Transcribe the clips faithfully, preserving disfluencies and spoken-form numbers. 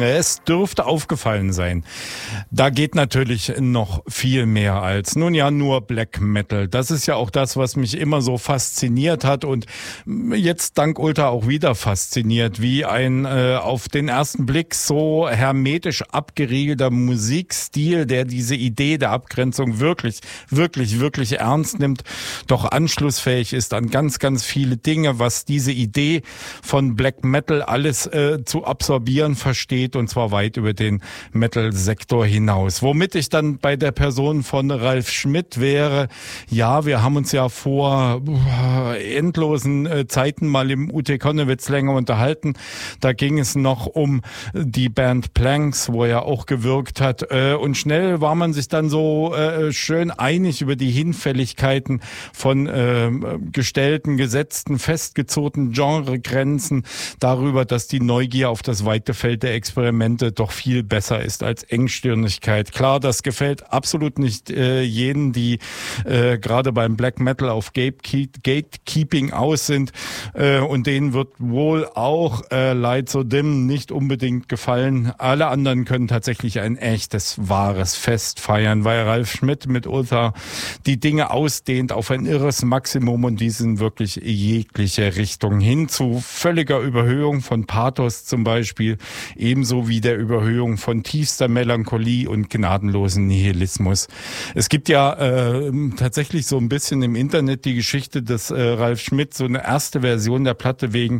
Es dürfte aufgefallen sein. Da geht natürlich noch viel mehr als, nun ja, nur Black Metal. Das ist ja auch das, was mich immer so fasziniert hat und jetzt dank Ultra auch wieder fasziniert, wie ein äh, auf den ersten Blick so hermetisch abgeriegelter Musikstil, der diese Idee der Abgrenzung wirklich, wirklich, wirklich ernst nimmt, doch anschlussfähig ist an ganz, ganz viele Dinge, was diese Idee von Black Metal alles äh, zu absorbieren versteht, und zwar weit über den Metal-Sektor hinaus. Womit ich dann bei der Person von Ralf Schmidt wäre, ja, wir haben uns ja vor äh, endlosen äh, Zeiten mal im U T Konnewitz länger unterhalten. Da ging es noch um die Band Planks, wo er auch gewirkt hat. Äh, und schnell war man sich dann so äh, schön einig über die Hinfälligkeiten von äh, gestellten, gesetzten, festgezurrten Genregrenzen, darüber, dass die Neugier auf das weite Feld der Experimente doch viel besser ist als Engstirnigkeit. Klar, das gefällt absolut nicht äh, jenen, die äh, gerade beim Black Metal auf Gatekeep- Gatekeeping aus sind, äh, und denen wird wohl auch äh, Light So Dim nicht unbedingt gefallen. Alle anderen können tatsächlich ein echtes, wahres Fest feiern, weil Ralf Schmidt mit Ultra die Dinge ausdehnt auf ein irres Maximum und diesen wirklich jegliche Richtung hin zu völliger Überhöhung von Pathos zum Beispiel, ebenso wie der Überhöhung von tiefster Melancholie und gnadenlosen Nihilismus. Es gibt ja äh, tatsächlich so ein bisschen im Internet die Geschichte, dass äh, Ralf Schmidt so eine erste Version der Platte wegen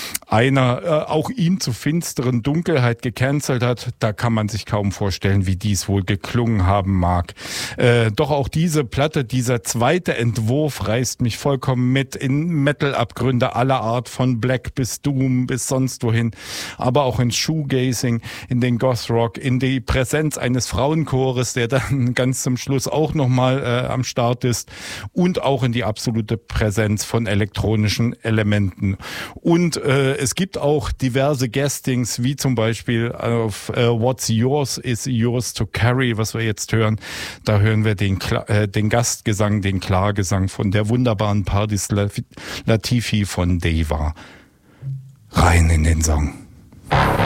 einer äh, auch ihm zu finsteren Dunkelheit gecancelt hat. Da kann man sich kaum vorstellen, wie dies wohl geklungen haben mag. Äh, doch auch diese Platte, dieser zweite Entwurf reißt mich vollkommen mit in Metal-Abgründe aller Art, von Black bis Doom bis sonst wohin, aber auch ins Shoegazing, in den Goth-Rock, in die Präsenz eines Frauenchores, der dann ganz zum Schluss auch nochmal äh, am Start ist, und auch in die absolute Präsenz von elektronischen Elementen. Und äh, es gibt auch diverse Guestings, wie zum Beispiel auf äh, What's Yours is Yours to Carry, was wir jetzt hören. Da hören wir den, Kla- äh, den Gastgesang, den Klargesang von der wunderbaren Pardis Latifi von Deva. Rein in den Song.